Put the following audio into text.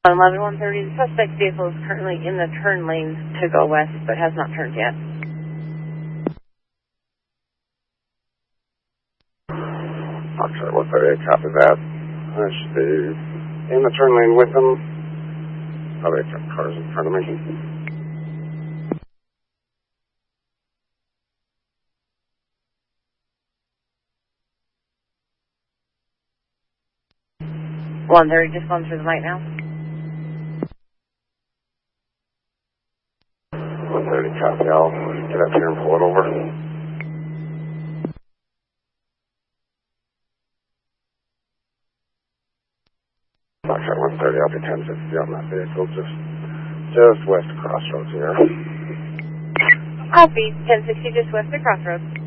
On 11-130, the suspect vehicle is currently in the turn lane to go west, but has not turned yet. Okay, 138, copy that. I should be in the turn lane with them. Probably got cars in front of me. One 30, just going through the light now. 130, copy. I'll get up here and pull it over. Okay, 130, I'll be 1060 on that vehicle, just west of Crossroads here. Copy, 1060, just west of Crossroads.